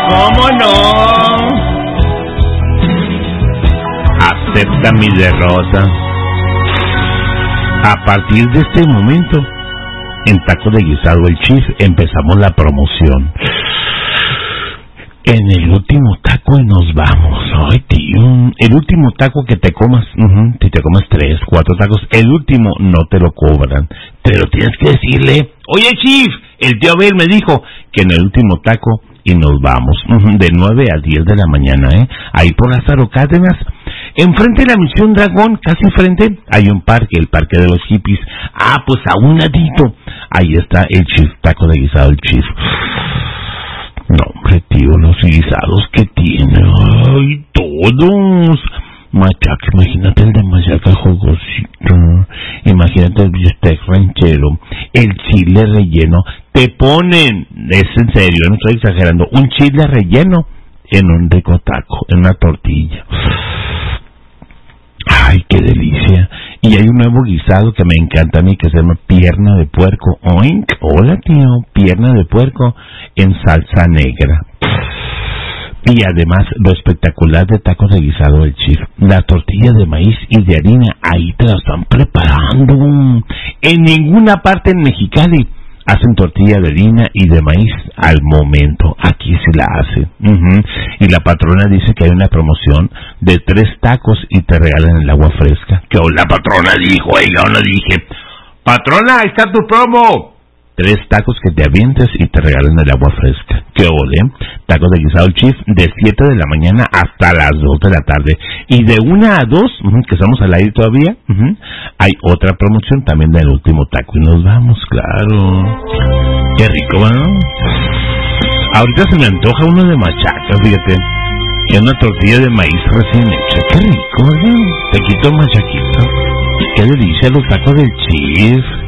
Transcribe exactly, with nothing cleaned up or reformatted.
¿Cómo no? Acepta mi derrota. A partir de este momento, en Taco de Guisado El Chief empezamos la promoción. En el último taco y nos vamos. Ay, tío, el último taco que te comas, uh-huh, si te comas tres, cuatro tacos, el último no te lo cobran. Pero tienes que decirle, oye, Chief, el tío Abel me dijo que en el último taco y nos vamos. Uh-huh, de nueve a diez de la mañana, ¿eh? Ahí por Lázaro Cárdenas. Enfrente de la Misión Dragón, casi enfrente, hay un parque, el Parque de los Hippies. Ah, pues a un ladito, ahí está el Chief, Taco de Guisado El Chief. No, hombre, tío, los guisados que tiene, ay, todos. Machaca, imagínate el de machaca jugosito, imagínate el bistec ranchero, el chile relleno. Te ponen, es en serio, no estoy exagerando, un chile relleno en un rico taco, en una tortilla. Ay, qué delicia. Y hay un nuevo guisado que me encanta a mí, que se llama pierna de puerco. Oink, hola tío, pierna de puerco en salsa negra. Y además, lo espectacular de Tacos de Guisado El Chief, la tortilla de maíz y de harina, ahí te la están preparando. En ninguna parte en Mexicali hacen tortilla de harina y de maíz al momento. Aquí se la hace. Uh-huh. Y la patrona dice que hay una promoción de tres tacos y te regalan el agua fresca. Que la patrona dijo, oiga, no dije, patrona, ahí está tu promo. Tres tacos que te avientes y te regalan el agua fresca. ¿Qué ole? Tacos de Guisado El Chief de siete de la mañana hasta las dos de la tarde. Y de una a dos, uh-huh, que estamos al aire todavía, uh-huh, hay otra promoción también del último taco. Y nos vamos, claro. Qué rico, ¿no? Ahorita se me antoja uno de machaca, fíjate. Que es una tortilla de maíz recién hecha. Qué rico, ¿no? Te quito el machaquito. Qué delicia los tacos del Chief.